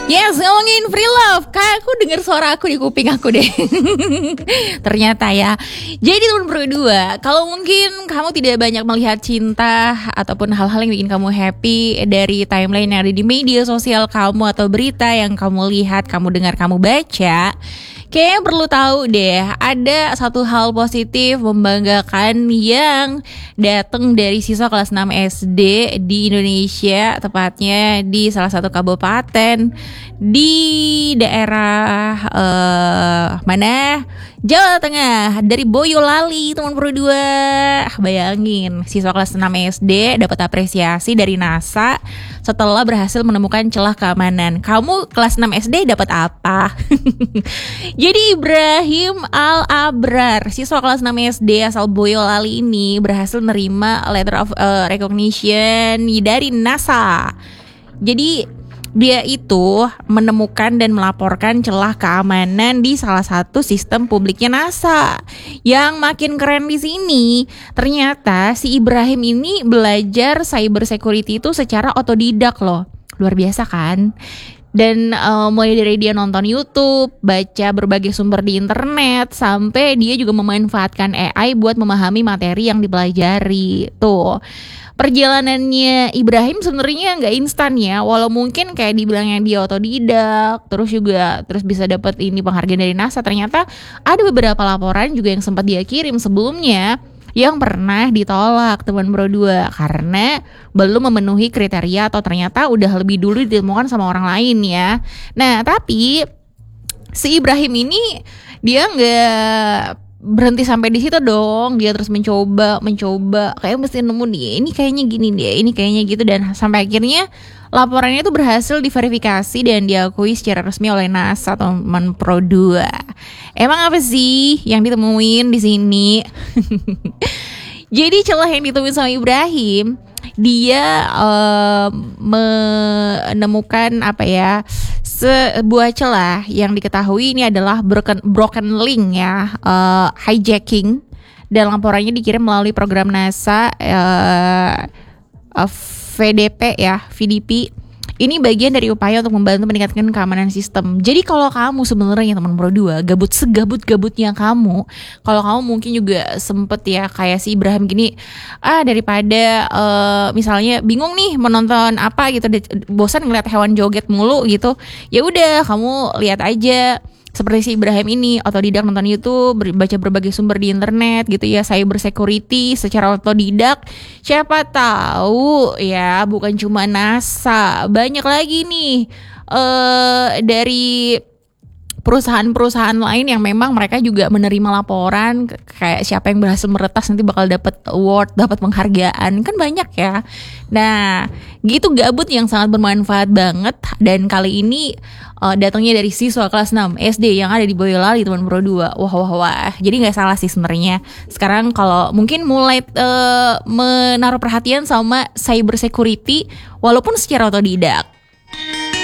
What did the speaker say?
Yes, ngomongin free love, kayak aku dengar suara aku di kuping aku deh. Ternyata ya. Jadi teman berdua, kalau mungkin kamu tidak banyak melihat cinta ataupun hal-hal yang bikin kamu happy dari timeline yang ada di media sosial kamu atau berita yang kamu lihat, kamu dengar, kamu baca, kayaknya perlu tahu deh, ada satu hal positif membanggakan yang datang dari siswa kelas 6 SD di Indonesia, tepatnya di salah satu kabupaten di daerah mana? Jawa Tengah, dari Boyolali, teman berdua. Bayangin, siswa kelas 6 SD dapat apresiasi dari NASA setelah berhasil menemukan celah keamanan. Kamu kelas 6 SD dapat apa? Jadi Ibrahim Al-Abrar, siswa kelas 6 SD asal Boyolali ini berhasil menerima letter of recognition dari NASA. Jadi dia itu menemukan dan melaporkan celah keamanan di salah satu sistem publiknya NASA. Yang makin keren di sini, ternyata si Ibrahim ini belajar cyber security itu secara otodidak loh. Luar biasa kan? Dan mulai dari dia nonton YouTube, baca berbagai sumber di internet, sampai dia juga memanfaatkan AI buat memahami materi yang dipelajari. Tuh, perjalanannya Ibrahim sebenarnya nggak instan ya, walau mungkin kayak dibilangnya dia otodidak, terus bisa dapat ini penghargaan dari NASA. Ternyata ada beberapa laporan juga yang sempat dia kirim sebelumnya yang pernah ditolak teman berdua karena belum memenuhi kriteria atau ternyata udah lebih dulu ditemukan sama orang lain ya. Nah tapi si Ibrahim ini dia nggak berhenti sampai di situ dong, dia terus mencoba kayak mesti nemu nih, ini kayaknya gini deh, ini kayaknya gitu, dan sampai akhirnya laporannya itu berhasil diverifikasi dan diakui secara resmi oleh NASA teman Pro 2. Emang apa sih yang ditemuin di sini? Jadi celah yang ditemuin sama Ibrahim, dia menemukan sebuah celah yang diketahui ini adalah broken link ya, hijacking, dan laporannya dikirim melalui program NASA VDP. Ini bagian dari upaya untuk membantu meningkatkan keamanan sistem. Jadi kalau kamu sebenarnya teman Pro 2, segabut-gabutnya kamu, kalau kamu mungkin juga sempet ya kayak si Ibrahim gini, daripada misalnya bingung nih menonton apa gitu, bosan ngeliat hewan joget mulu gitu, ya udah kamu lihat aja seperti si Ibrahim ini, otodidak nonton YouTube, baca berbagai sumber di internet gitu ya, cyber security secara otodidak. Siapa tahu ya bukan cuma NASA, banyak lagi nih dari perusahaan-perusahaan lain yang memang mereka juga menerima laporan, kayak siapa yang berhasil meretas nanti bakal dapat award, dapat penghargaan, kan banyak ya. Nah, gitu gabut yang sangat bermanfaat banget, dan kali ini datangnya dari siswa kelas 6 SD yang ada di Boyolali teman Pro 2. Wah. Jadi nggak salah sih sebenarnya. Sekarang kalau mungkin mulai menaruh perhatian sama cyber security walaupun secara otodidak.